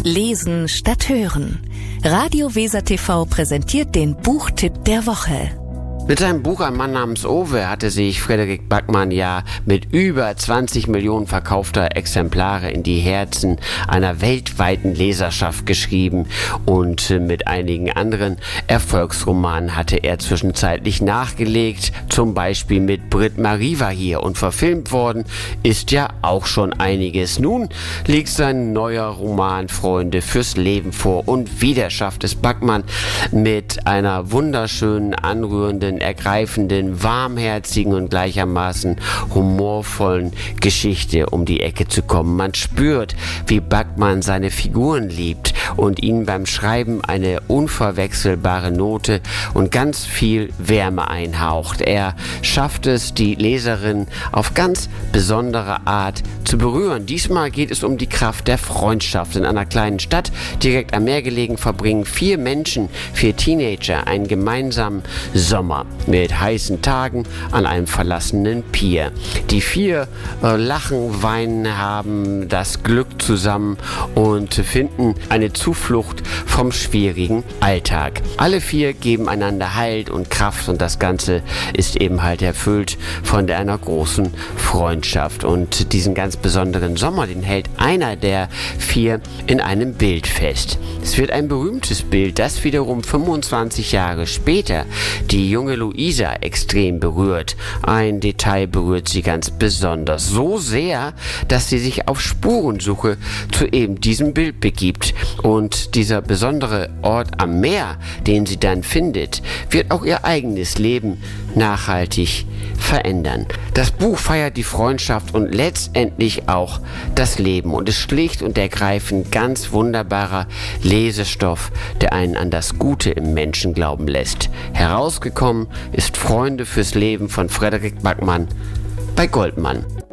Lesen statt Hören. Radio Weser TV präsentiert den Buchtipp der Woche. Mit seinem Buch Ein Mann namens Ove hatte sich Frederik Backman ja mit über 20 Millionen verkaufter Exemplare in die Herzen einer weltweiten Leserschaft geschrieben, und mit einigen anderen Erfolgsromanen hatte er zwischenzeitlich nachgelegt, zum Beispiel mit Brit Marie war hier, und verfilmt worden ist ja auch schon einiges. Nun liegt sein neuer Roman Freunde fürs Leben vor, und wieder schafft es Backman mit einer wunderschönen, anrührenden, ergreifenden, warmherzigen und gleichermaßen humorvollen Geschichte um die Ecke zu kommen. Man spürt, wie Backman seine Figuren liebt und ihnen beim Schreiben eine unverwechselbare Note und ganz viel Wärme einhaucht. Er schafft es, die Leserin auf ganz besondere Art zu berühren. Diesmal geht es um die Kraft der Freundschaft. In einer kleinen Stadt, direkt am Meer gelegen, verbringen 4 Menschen, 4 Teenager, einen gemeinsamen Sommer mit heißen Tagen an einem verlassenen Pier. Die 4 lachen, weinen, haben das Glück zusammen und finden eine Zuflucht vom schwierigen Alltag. Alle 4 geben einander Halt und Kraft, und das Ganze ist eben halt erfüllt von einer großen Freundschaft. Und diesen ganz besonderen Sommer, den hält einer der 4 in einem Bild fest. Es wird ein berühmtes Bild, das wiederum 25 Jahre später die junge Luisa extrem berührt. Ein Detail berührt sie ganz besonders. So sehr, dass sie sich auf Spurensuche zu eben diesem Bild begibt. Und dieser besondere Ort am Meer, den sie dann findet, wird auch ihr eigenes Leben nachhaltig verändern. Das Buch feiert die Freundschaft und letztendlich auch das Leben und ist schlicht und ergreifend ganz wunderbarer Lesestoff, der einen an das Gute im Menschen glauben lässt. Herausgekommen ist Freunde fürs Leben von Frederik Backman bei Goldmann.